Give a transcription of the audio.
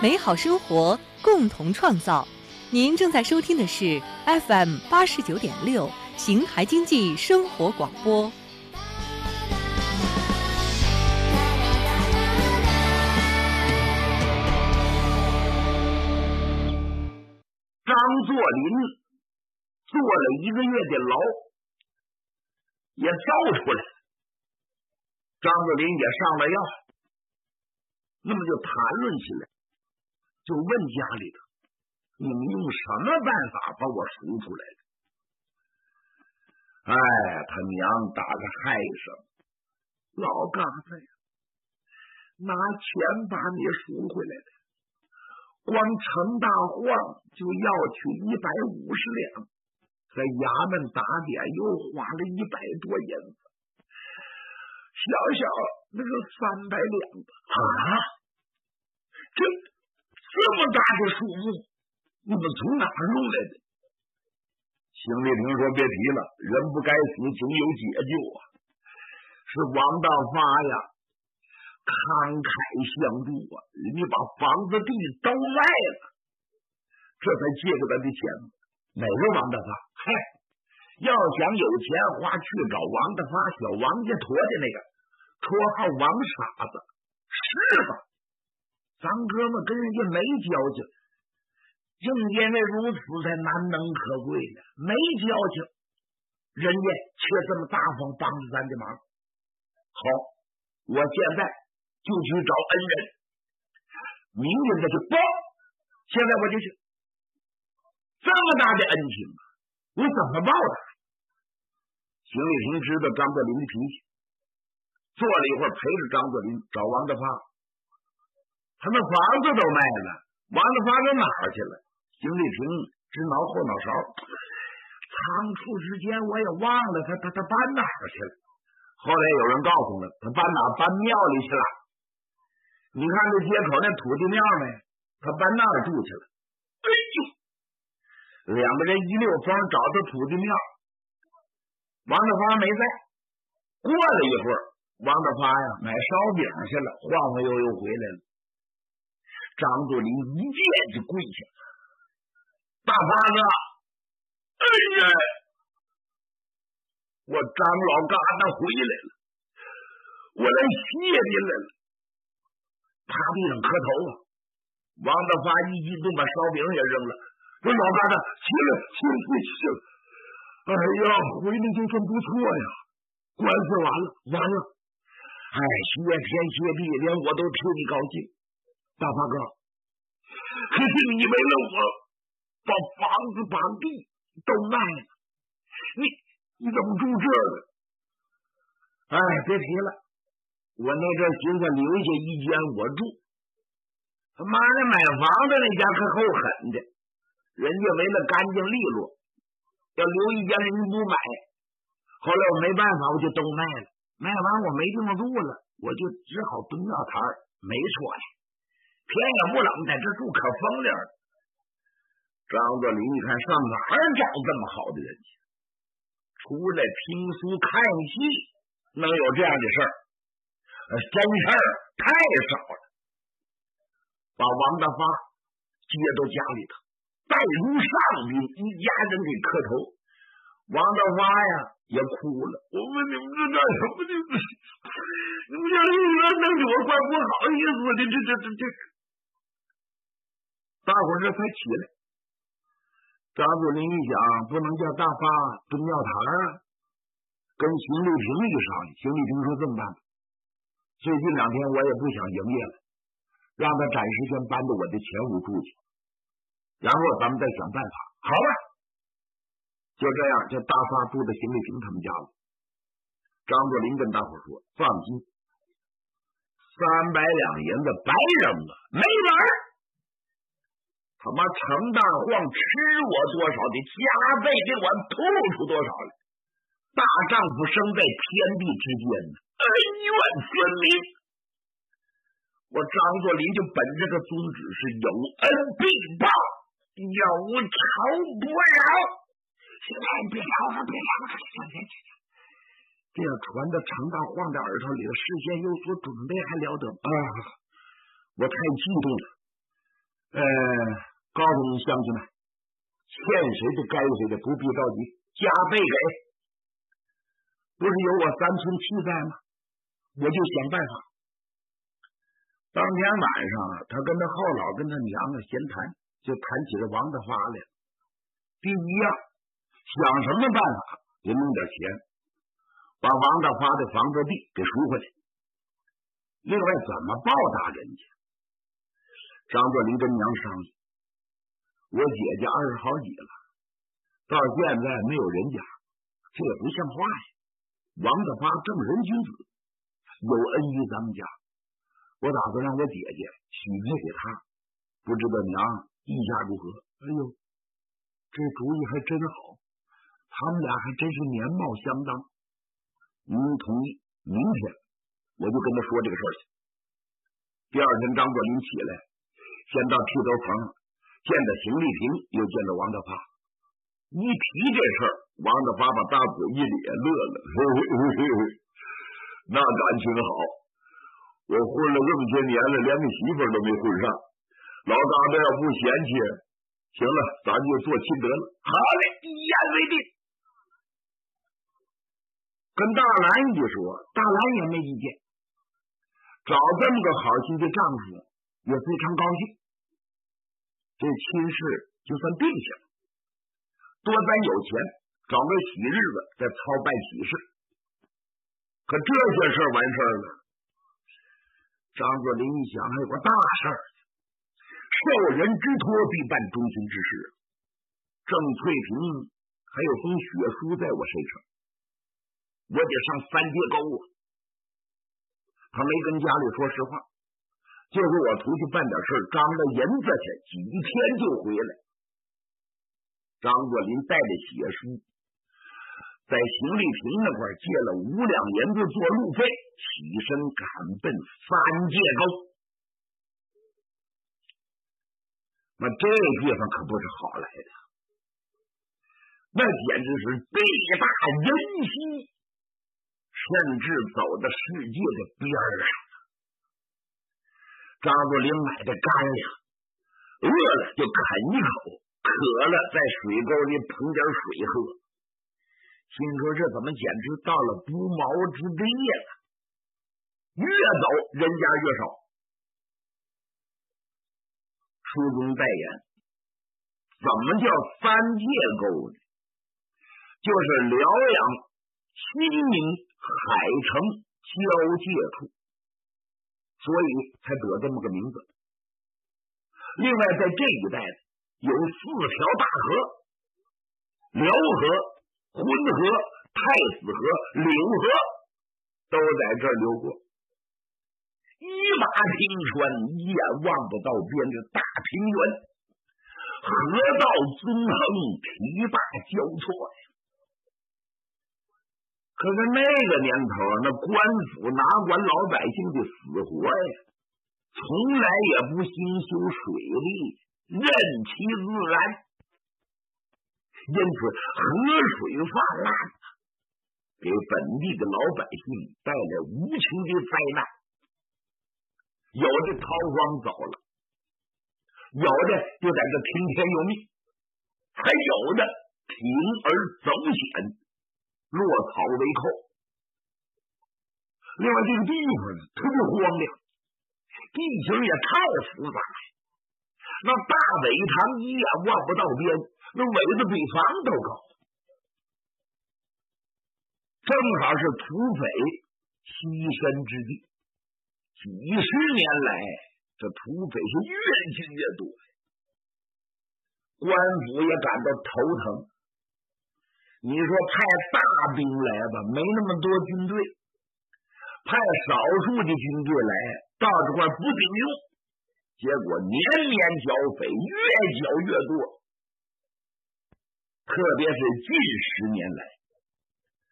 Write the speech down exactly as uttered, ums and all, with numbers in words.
美好生活，共同创造。您正在收听的是 F M 八十九点六邢台经济生活广播。 张作霖坐了一个月的牢，也造出来了。张作霖也上了药，那么就谈论起来，就问家里头，你们用什么办法把我赎出来的？哎，他娘打个嗨声，老嘎子呀，拿钱把你赎回来的，光程大晃就要去一百五十两，在衙门打点又花了一百多银子，小小那个三百两子啊，这这么大的数目，你们从哪弄来的？邢丽萍说：“别提了，人不该死，总有解救啊！是王大发呀，慷慨相助啊，人家把房子地都卖了，这才借给他的钱。哪个王大发？嗨，要想有钱花，去找王大发，小王家驮的那个，绰号王傻子，是吧？咱哥们跟人家没交情，正因为如此才难能可贵的，没交情，人家却这么大方帮着咱的忙。好，我现在就去找恩人，明天再去报。现在我就去，这么大的恩情，我怎么报他？邢丽萍知道张作霖的脾气，坐了一会儿，陪着张作霖找王大发。他那房子都卖了，王大发到哪儿去了？邢丽萍直挠后脑勺，仓促之间我也忘了他他他搬哪儿去了。后来有人告诉了，他搬哪搬庙里去了。你看这街口那土地庙没？他搬那儿住去了。哎呦，两个人一溜风找到土地庙，王大发没在。过了一会儿，王大发呀买烧饼去了，晃晃悠悠回来了。张作霖一见就跪下，大发子，哎呀，我张老疙瘩回来了，我来谢您来了。趴地上磕头啊！王大发一激动把烧饼也扔了，说老疙瘩，谢了谢了谢了谢了，哎呀，回来就真不错呀，官司完了完了，哎，谢天谢地，连我都替你高兴。大发哥，可是你为了我把房子把地都卖了，你你怎么住这儿呢？哎，别提了，我那阵寻思留下一间我住，他妈的买房子那家可够狠的，人家为了干净利落，要留一间人家不买。后来我没办法，我就都卖了，卖完我没地方住了，我就只好蹲庙摊儿，没错呀。天也不冷，在这住可风凉了。张作霖一看，上哪儿找这么好的人去？出来听书看戏，能有这样的事儿？真事儿太少了。把王大发接到家里头，带如上宾，一家人给磕头。王大发呀也哭了，我问你们这干什么呢？你们这一人弄得我怪不好意思的，这这这这。大伙儿这才起来。张作霖一想，不能叫大发蹲庙堂啊，跟邢丽萍一商量。邢丽萍说这么办吧，最近两天我也不想营业了，让他暂时先搬到我的前屋住去，然后咱们再想办法。好了，就这样，这大发住在邢丽萍他们家了。张作霖跟大伙说：“放心，三百两银子白扔了，没门儿！他妈程大晃吃我多少的，加倍给我吐出多少来。大丈夫生在天地之间呢，恩怨分明。我张作霖就本这个宗旨，是有恩必报，有仇不饶。现在别聊了，别聊了，行行行行。这样传到程大晃的耳朵里，事先有所准备，还了得啊！我太激动了。 呃，告诉你乡亲们，欠谁的该谁的，不必着急，加倍给。不是有我三寸气在吗？我就想办法。当天晚上，他跟他后老跟他娘啊闲谈，就谈起了王大发来了。第一样，想什么办法得弄点钱，把王大发的房子地给赎回来。另外，怎么报答人家？张作霖跟娘商议，我姐姐二十好几了，到现在没有人家，这也不像话呀。王大发正人君子，有恩于咱们家，我打算让我姐姐许配给他，不知道娘意下如何？哎呦，这主意还真好，他们俩还真是年貌相当。您同意，明天我就跟他说这个事儿去。第二天，张作霖起来，先到剃头棚见到邢丽萍，又见到王大发。一提这事儿，王大发把大嘴一咧，乐了，嘿嘿嘿嘿嘿，那感情好，我混了这么些年了，连个媳妇儿都没混上，老疙瘩要不嫌弃，行了，咱就做亲得了。好嘞，一言为定。跟大兰一说，大兰也没意见，找这么个好心的丈夫也非常高兴，这亲事就算定下了。多咱有钱，找个喜日子再操办喜事。可这些事儿完事儿了，张作霖一想，还有个大事儿，受人之托必办忠心之事。郑翠萍还有封血书在我身上，我得上三界沟啊。他没跟家里说实话，就说我出去办点事儿，张了银子去，几天就回来。张作霖带着血书，在邢丽萍那块借了五两银子做路费，起身赶奔三界沟。那这地方可不是好来的，那简直是地大人稀，甚至走到世界的边儿上。张作霖买的干粮，饿了就啃一口，渴了在水沟里捧点水喝，心说这怎么简直到了不毛之地了，越走人家越少。书中代言，怎么叫三界沟呢？就是辽阳西宁海城交界处，所以才得这么个名字。另外在这一带有四条大河，辽河、浑河、太子河、柳河都在这儿流过，一马平川，一眼望不到边的大平原，河道纵横，堤坝交错呀。可是那个年头，那官府哪管老百姓的死活呀，从来也不兴修水利，任其自然，因此河水泛滥，给本地的老百姓带来无情的灾难。有的逃荒走了，有的就在这听天由命，还有的铤而走险，落草为寇。另外这个地方呢特别荒凉，地形也太复杂了，那大苇塘一眼望不到边，那苇子比房都高，正好是土匪栖身之地。几十年来，这土匪是越聚越多，官府也感到头疼。你说派大兵来吧，没那么多军队，派少数的军队来，到这块不顶用，结果年年剿匪，越剿越多。特别是近十年来，